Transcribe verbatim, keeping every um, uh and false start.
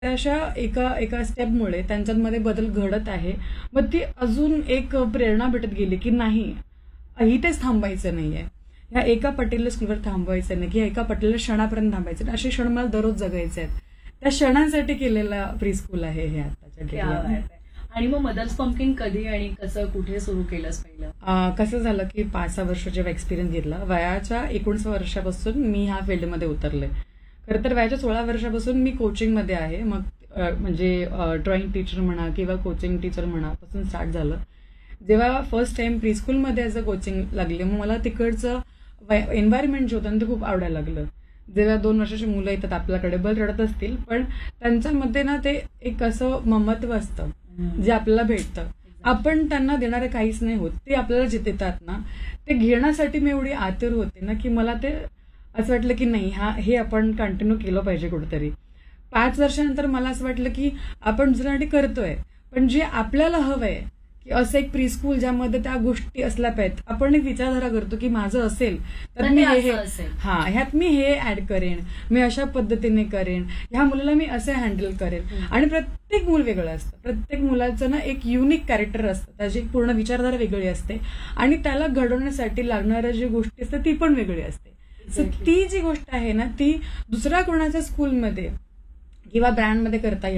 अशा एका एका स्टेपमुळे त्यांच्यामध्ये बदल घडत आहे. मग ती अजून एक प्रेरणा भेटत गेली की नाही, इथेच थांबायचं नाहीये, ह्या एका पर्टिक्युलर स्कूलवर थांबायचं नाही, की एका पर्टिक्युलर क्षणापर्यंत थांबायचं नाही, असे क्षण मला दररोज जगायचे आहेत. त्या क्षणांसाठी केलेला प्री स्कूल आहे हे आताच्या क्या डेटला. बात आहे. आणि मग मदर्स पंपकिन कधी आणि कसं कुठे सुरू केलंस पहिलं? अं, कसं झालं की पाच सहा वर्ष जेव्हा एक्सपिरियन्स घेतला, वयाच्या एकोणीस वर्षापासून मी ह्या फील्डमध्ये उतरले. खरं तर वयाच्या सोळा वर्षापासून मी कोचिंगमध्ये आहे. मग अं, म्हणजे ड्रॉइंग टीचर म्हणा किंवा कोचिंग टीचर म्हणा पासून स्टार्ट झालं. जेव्हा फर्स्ट टाइम प्री स्कूलमध्ये ॲज अ कोचिंग लागले, मग मला तिकडचं एन्व्हायरमेंट जे होतं ना ते खूप आवडायला लागलं. जेव्हा दोन वर्षाची मुलं येतात आपल्याकडे, बल रडत असतील पण त्यांच्यामध्ये ना ते एक असं ममत्व असतं जे आपल्याला भेटतं. आपण त्यांना देणारे काहीच नाही होत, ते आपल्याला जे देतात ना ते घेण्यासाठी मी एवढी आतुर होते ना की मला ते असं वाटलं की नाही, हा हे आपण कंटिन्यू केलं पाहिजे कुठेतरी. पाच वर्षानंतर मला असं वाटलं की आपण दुसऱ्यासाठी करतोय, पण जे आपल्याला हवंय की असं एक प्री स्कूल ज्यामध्ये त्या गोष्टी असल्या पाहिजेत. आपण एक विचारधारा करतो की माझं असेल तर मी हे हे हा ह्यात मी हे ऍड करेन, मी अशा पद्धतीने करेन, ह्या मुलाला मी असे हँडल करेन. आणि प्रत्येक मूल वेगळं असतं, प्रत्येक मुलाचं ना एक युनिक कॅरेक्टर असतं, त्याची एक पूर्ण विचारधारा वेगळी असते आणि त्याला घडवण्यासाठी लागणाऱ्या जी गोष्टी असतात ती पण वेगळी असते. सो ती जी गोष्ट आहे ना ती दुसऱ्या कोणाच्या स्कूलमध्ये किंवा ब्रँडमध्ये करता येत